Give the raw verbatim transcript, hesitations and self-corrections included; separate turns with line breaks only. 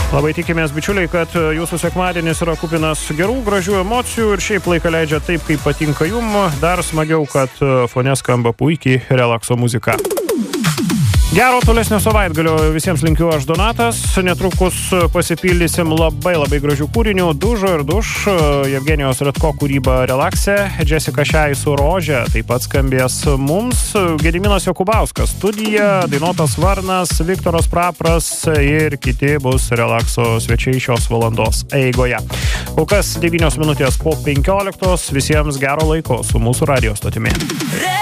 Labai tikimės, bičiuliai, kad jūsų sekmadienis yra kupinas gerų, gražių emocijų ir šiaip laiką leidžia taip, kaip patinka jum. Dar smagiau, kad fone skamba puikiai relakso muzika. Gero tolesnio savaitgalio visiems linkiu aš Donatas. Netrukus pasipildysim labai labai gražių kūrinių. Dužo ir duš, Jevgenijos Redko kūryba Relakse, Jessica Shai su Rože taip pat skambės mums. Gediminas Jokubauskas studija, dainuotas Varnas, Viktoras Prapras ir kiti bus relakso svečiai šios valandos eigoje. Kol kas devynios minutės po penkioliktos. Visiems gero laiko su mūsų radijo stotimi.